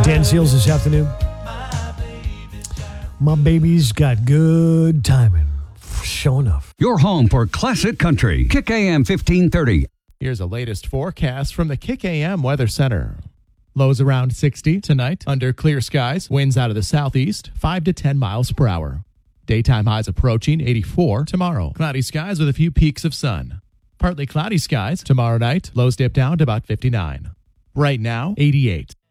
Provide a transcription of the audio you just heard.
Dan Seals this afternoon. My baby's got good timing. Sure enough. Your home for classic country. Kick AM 1530. Here's the latest forecast from the Kick AM Weather Center. Lows around 60 tonight. Under clear skies. Winds out of the southeast, 5 to 10 miles per hour. Daytime highs approaching 84 tomorrow. Cloudy skies with a few peaks of sun. Partly cloudy skies tomorrow night. Lows dip down to about 59. Right now, 88.